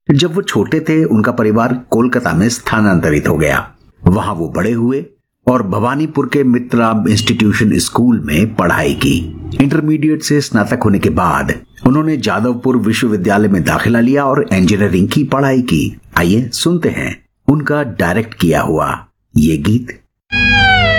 जब वो छोटे थे उनका परिवार कोलकाता में स्थानांतरित हो गया। वहां वो बड़े हुए और भवानीपुर के मित्रलाभ इंस्टीट्यूशन स्कूल में पढ़ाई की। इंटरमीडिएट से स्नातक होने के बाद उन्होंने जादवपुर विश्वविद्यालय में दाखिला लिया और इंजीनियरिंग की पढ़ाई की। आइए सुनते हैं उनका डायरेक्ट किया हुआ ये गीत।